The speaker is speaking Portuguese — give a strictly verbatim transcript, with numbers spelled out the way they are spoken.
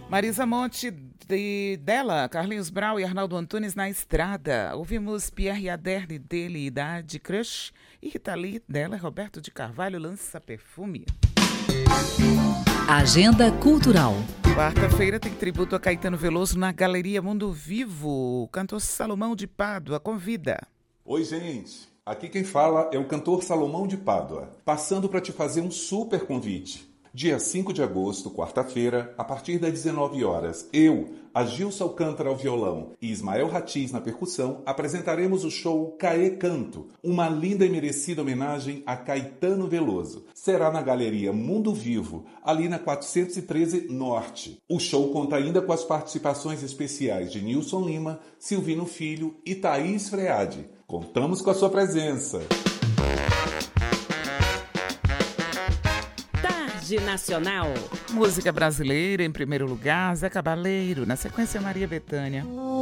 Marisa Monte, de, dela, Carlinhos Brau e Arnaldo Antunes na estrada. Ouvimos Pierre Aderne, dele, Idade Crush. E Rita Lee, dela, Roberto de Carvalho, Lança Perfume. Agenda Cultural. Quarta-feira tem tributo a Caetano Veloso na Galeria Mundo Vivo. O cantor Salomão de Pádua convida. Oi, gente. Aqui quem fala é o cantor Salomão de Pádua, passando para te fazer um super convite. Dia cinco de agosto, quarta-feira, a partir das dezenove horas, eu, Agilson Alcântara ao violão e Ismael Ratiz na percussão, apresentaremos o show Caê Canto, uma linda e merecida homenagem a Caetano Veloso. Será na Galeria Mundo Vivo, ali na quatrocentos e treze Norte. O show conta ainda com as participações especiais de Nilson Lima, Silvino Filho e Thaís Freade. Contamos com a sua presença! Nacional. Música brasileira em primeiro lugar, Zé Cabaleiro, na sequência Maria Bethânia.